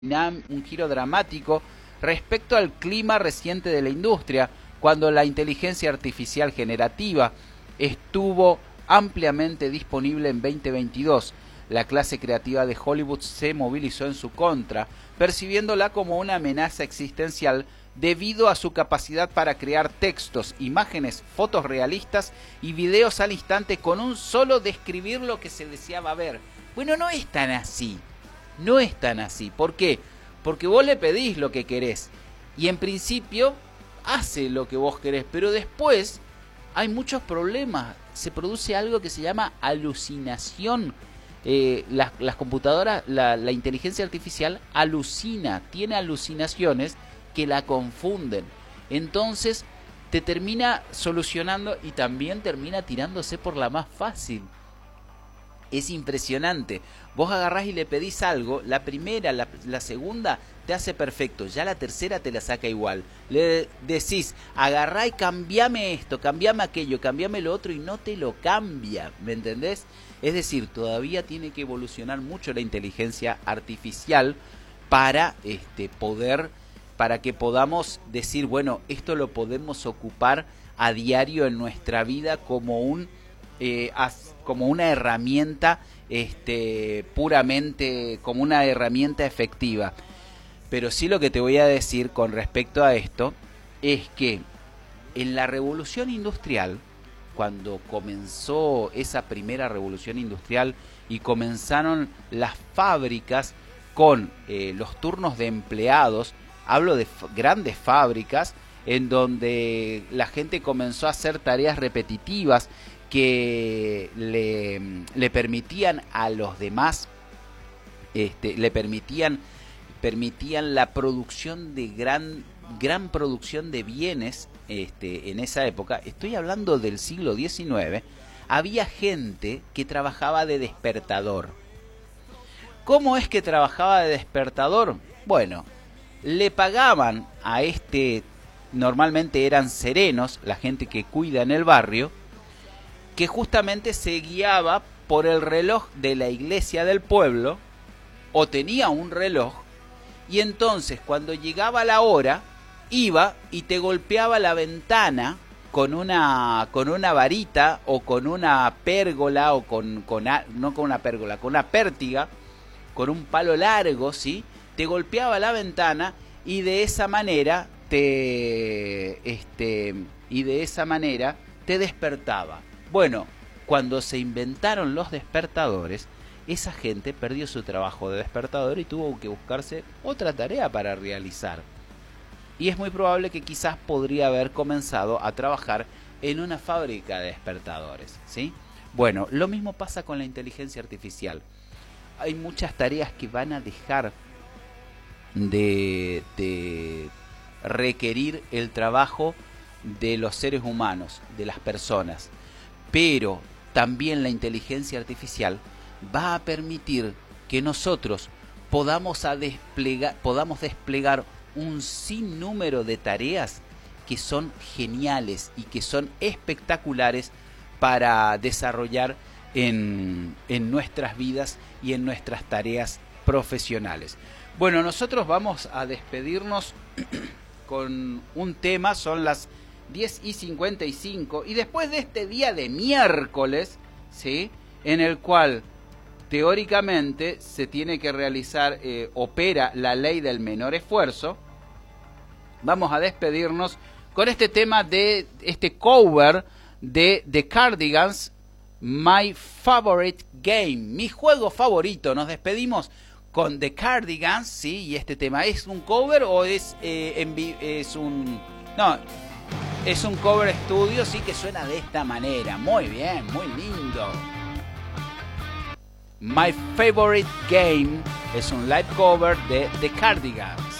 un giro dramático respecto al clima reciente de la industria, cuando la inteligencia artificial generativa estuvo ampliamente disponible en 2022. La clase creativa de Hollywood se movilizó en su contra, percibiéndola como una amenaza existencial debido a su capacidad para crear textos, imágenes, fotos realistas y videos al instante con un solo describir lo que se deseaba ver. Bueno, no es tan así. No es tan así. ¿Por qué? Porque vos le pedís lo que querés y en principio hace lo que vos querés, pero después hay muchos problemas. Se produce algo que se llama alucinación. Las computadoras, la inteligencia artificial alucina, tiene alucinaciones que la confunden. Entonces te termina solucionando y también termina tirándose por la más fácil. Es impresionante. Vos agarrás y le pedís algo, la primera, la segunda te hace perfecto, ya la tercera te la saca igual. Le decís, agarrá y cambiame esto, cambiame aquello, cambiame lo otro y no te lo cambia, ¿me entendés? Es decir, todavía tiene que evolucionar mucho la inteligencia artificial para para que podamos decir, bueno, esto lo podemos ocupar a diario en nuestra vida como una herramienta puramente como una herramienta efectiva. Pero sí lo que te voy a decir con respecto a esto es que en la revolución industrial, cuando comenzó esa primera revolución industrial y comenzaron las fábricas con los turnos de empleados, hablo de grandes fábricas en donde la gente comenzó a hacer tareas repetitivas que le permitían a los demás, permitían la producción de gran producción de bienes en esa época. Estoy hablando del siglo XIX. Había gente que trabajaba de despertador. ¿Cómo es que trabajaba de despertador? Bueno, le pagaban a normalmente eran serenos, la gente que cuida en el barrio, que justamente se guiaba por el reloj de la iglesia del pueblo, o tenía un reloj, y entonces cuando llegaba la hora, iba y te golpeaba la ventana con una varita, o con una pérgola, o no con una pérgola, con una pértiga, con un palo largo, ¿sí? Te golpeaba la ventana y de esa manera te despertaba. Bueno, cuando se inventaron los despertadores, esa gente perdió su trabajo de despertador y tuvo que buscarse otra tarea para realizar. Y es muy probable que quizás podría haber comenzado a trabajar en una fábrica de despertadores, ¿sí? Bueno, lo mismo pasa con la inteligencia artificial. Hay muchas tareas que van a dejar de requerir el trabajo de los seres humanos, de las personas. Pero también la inteligencia artificial va a permitir que nosotros podamos desplegar un sinnúmero de tareas que son geniales y que son espectaculares para desarrollar en nuestras vidas y en nuestras tareas profesionales. Bueno, nosotros vamos a despedirnos con un tema, son las 10:55, y después de este día de miércoles, ¿sí?, en el cual teóricamente se tiene que realizar, opera la ley del menor esfuerzo, vamos a despedirnos con este tema de este cover de The Cardigans, My Favorite Game, mi juego favorito. Nos despedimos con The Cardigans, ¿sí? Y este tema, ¿es un cover o es un cover estudio, sí, que suena de esta manera? Muy bien, muy lindo. My Favorite Game es un live cover de The Cardigans.